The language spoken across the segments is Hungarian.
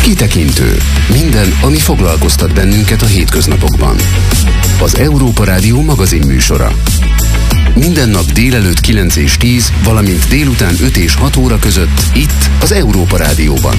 Kitekintő. Minden, ami foglalkoztat bennünket a hétköznapokban. Az Európa Rádió magazinműsora. Minden nap délelőtt 9 és 10, valamint délután 5 és 6 óra között itt az Európa Rádióban.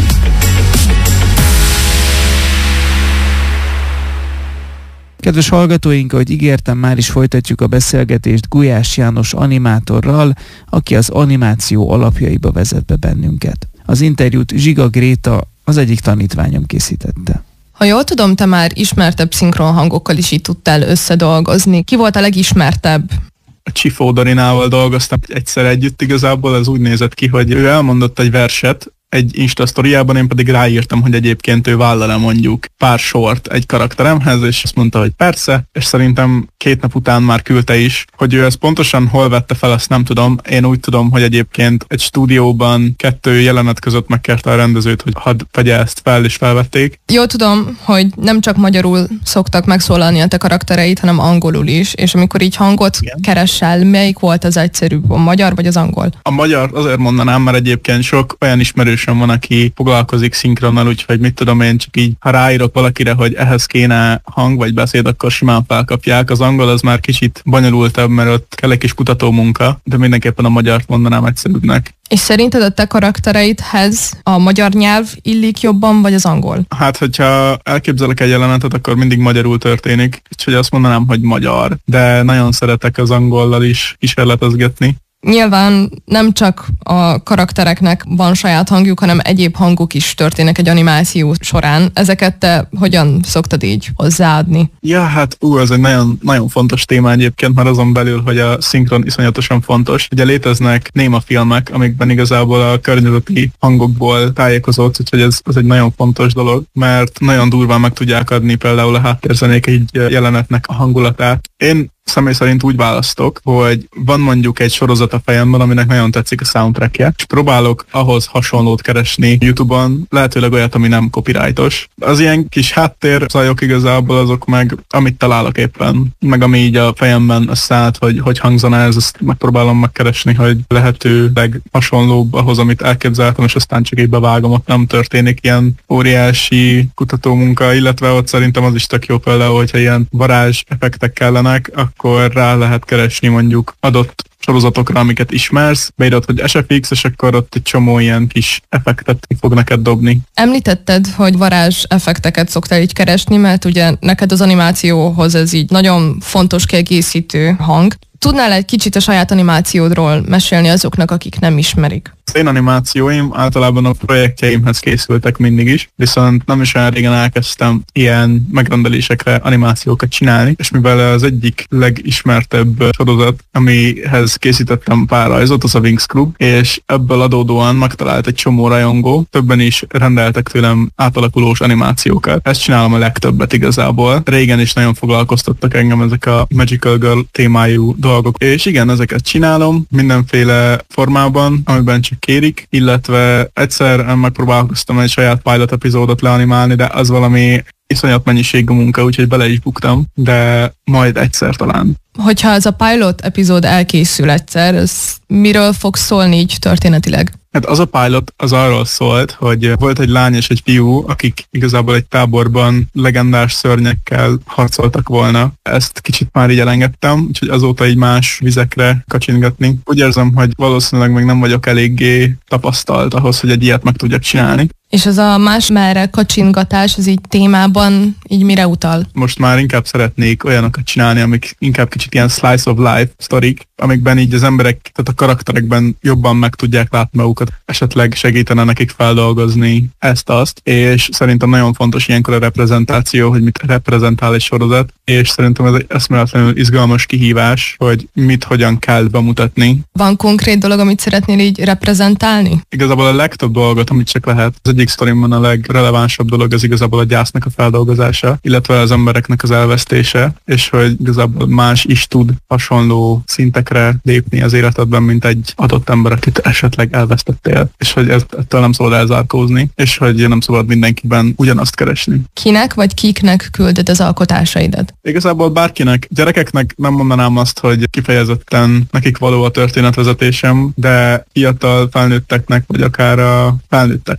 Kedves hallgatóink, ahogy ígértem, már is folytatjuk a beszélgetést Gulyás János animátorral, aki az animáció alapjaiba vezet be bennünket. Az interjút Zsiga Gréta, az egyik tanítványom készítette. Ha jól tudom, te már ismertebb szinkronhangokkal is így tudtál összedolgozni. Ki volt a legismertebb? A Csifó Darinával dolgoztam egyszer együtt, igazából ez úgy nézett ki, hogy ő elmondott egy verset egy Insta sztoriában, én pedig ráírtam, hogy egyébként ő vállal-e mondjuk pár sort egy karakteremhez, és azt mondta, hogy persze, és szerintem 2 nap után már küldte is, hogy ő ezt pontosan hol vette fel, azt nem tudom. Én úgy tudom, hogy egyébként egy stúdióban 2 jelenet között megkérte a rendezőt, hogy hadd vegye ezt fel, és felvették. Jól tudom, hogy nem csak magyarul szoktak megszólalni a te karaktereit, hanem angolul is, és amikor így hangot keresel, melyik volt az egyszerűbb, a magyar vagy az angol? A magyar azért mondanám, mert egyébként sok olyan ismerősöm van, aki foglalkozik szinkronnal, úgyhogy mit tudom én, csak így, ha ráírok valakire, hogy ehhez kéne hang vagy beszéd, akkor simán felkapják. Az angol az már kicsit bonyolultabb, mert ott kell egy kis kutatómunka, de mindenképpen a magyart mondanám egyszerűbbnek. És szerinted a te karaktereidhez a magyar nyelv illik jobban, vagy az angol? Hát, hogyha elképzelek egy jelenetet, akkor mindig magyarul történik, úgyhogy azt mondanám, hogy magyar, de nagyon szeretek az angollal is kísérletezgetni. Nyilván nem csak a karaktereknek van saját hangjuk, hanem egyéb hangok is történnek egy animáció során. Ezeket te hogyan szoktad így hozzáadni? Ja, hát ez egy nagyon, nagyon fontos téma egyébként, mert azon belül, hogy a szinkron iszonyatosan fontos. Ugye léteznek némafilmek, amikben igazából a környezeti hangokból tájékozódsz, úgyhogy ez egy nagyon fontos dolog, mert nagyon durván meg tudják adni például a háttérzenék egy jelenetnek a hangulatát. Én személy szerint úgy választok, hogy van mondjuk egy sorozat a fejemben, aminek nagyon tetszik a soundtrackje, és próbálok ahhoz hasonlót keresni YouTube-on, lehetőleg olyat, ami nem copyrightos. Az ilyen kis háttérzajok igazából azok meg, amit találok éppen, meg ami így a fejemben összeállt, hogy hangzana ez, azt megpróbálom megkeresni, hogy lehetőleg hasonlóbb ahhoz, amit elképzeltem, és aztán csak így bevágom, ott nem történik ilyen óriási kutatómunka, illetve ott szerintem az is tök jó például, hogyha ilyen varázs effektek kellenek, akkor rá lehet keresni mondjuk adott sorozatokra, amiket ismersz, beírod, hogy SFX, és akkor ott egy csomó ilyen kis effektet fog neked dobni. Említetted, hogy varázs effekteket szoktál így keresni, mert ugye neked az animációhoz ez így nagyon fontos kiegészítő hang. Tudnál egy kicsit a saját animációdról mesélni azoknak, akik nem ismerik? Az én animációim általában a projektjeimhez készültek mindig is, viszont nem is olyan régen elkezdtem ilyen megrendelésekre animációkat csinálni, és mivel az egyik legismertebb sorozat, amihez készítettem pár rajzot, az a Wings Club, és ebből adódóan megtalált egy csomó rajongó, többen is rendeltek tőlem átalakulós animációkat. Ezt csinálom a legtöbbet igazából. Régen is nagyon foglalkoztattak engem ezek a Magical Girl témájú dolgok, és igen, ezeket csinálom mindenféle formában, amiben csak kérik, illetve egyszer megpróbálkoztam egy saját pilot epizódot leanimálni, de az valami iszonyat mennyiségű munka, úgyhogy bele is buktam, de majd egyszer talán. Hogyha ez a pilot epizód elkészül egyszer, ez miről fog szólni így történetileg? Hát az a pilot az arról szólt, hogy volt egy lány és egy fiú, akik igazából egy táborban legendás szörnyekkel harcoltak volna. Ezt kicsit már így elengedtem, úgyhogy azóta így más vizekre kacsingatni. Úgy érzem, hogy valószínűleg még nem vagyok eléggé tapasztalt ahhoz, hogy egy ilyet meg tudjak csinálni. És ez a más merre kacsingatás, ez így témában így mire utal? Most már inkább szeretnék olyanokat csinálni, amik inkább kicsit ilyen slice of life sztorik, amikben így az emberek, tehát a karakterekben jobban meg tudják látni magukat, esetleg segítene nekik feldolgozni ezt-azt, és szerintem nagyon fontos ilyenkor a reprezentáció, hogy mit reprezentál egy sorozat, és szerintem ez egy eszméletlenül izgalmas kihívás, hogy mit hogyan kell bemutatni. Van konkrét dolog, amit szeretnél így reprezentálni? Igazából a legtöbb dolgot, amit csak lehet. Az egyik sztorimban a legrelevánsabb dolog az igazából a gyásznak a feldolgozása, illetve az embereknek az elvesztése, és hogy igazából más is tud hasonló szintekre lépni az életedben, mint egy adott ember, akit esetleg elvesztettél, és hogy ettől nem szabad elzárkózni, és hogy nem szabad mindenkiben ugyanazt keresni. Kinek vagy kiknek küldöd az alkotásaidat? Igazából bárkinek. Gyerekeknek nem mondanám azt, hogy kifejezetten nekik való a történetvezetésem, de fiatal felnőtteknek, vagy akár a felnőtteknek is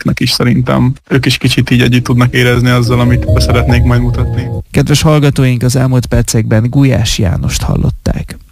szerintem ők is kicsit így együtt tudnak érezni azzal, amit be szeretnék majd mutatni. Kedves hallgatóink, az elmúlt percekben Gulyás Jánost hallották.